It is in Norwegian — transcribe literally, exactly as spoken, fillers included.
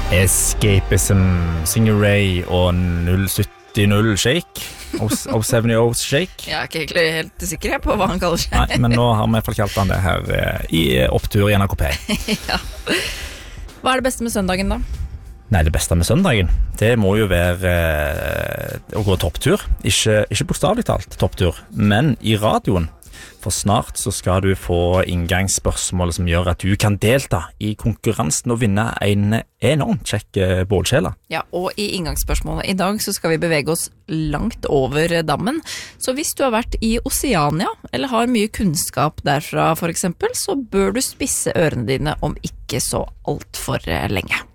Escapism, Singer Ray og null sytti null Shake og sytti null Shake. Jeg er ikke egentlig helt sikker på hva han kaller seg. Nei, men nå har vi i hvert fall kalt han det her eh, i opptur i N R K P. Ja. Hva er det beste med søndagen da? Nei, det beste med søndagen, det må jo være eh, å gå topptur. Ikke, ikke bokstavelig talt topptur, men i radioen. For snart så skal du få inngangsspørsmål som gjør at du kan delta i konkurransen og vinne en enormt kjekk bålkjele. Ja, og i inngangsspørsmålet i dag så skal vi bevege oss langt over dammen. Så hvis du har vært i Oceania, eller har mye kunnskap derfra for eksempel, så bør du spisse ørene dine om ikke så alt for lenge.